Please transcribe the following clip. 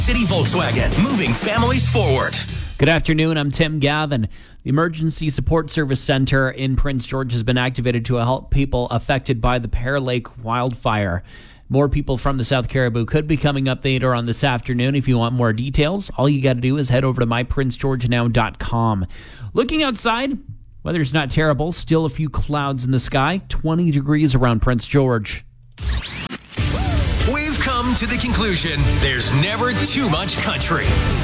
City Volkswagen, moving families forward. Good afternoon, I'm Tim Gavin. The Emergency Support Service Center in Prince George has been activated to help people affected by the Pear Lake wildfire. More people from the South Caribou could be coming up later on this afternoon. If you want more details, all you got to do is head over to myprincegeorgenow.com. Looking outside, weather's not terrible. Still a few clouds in the sky. 20 degrees around Prince George. We've come to the conclusion there's never too much country.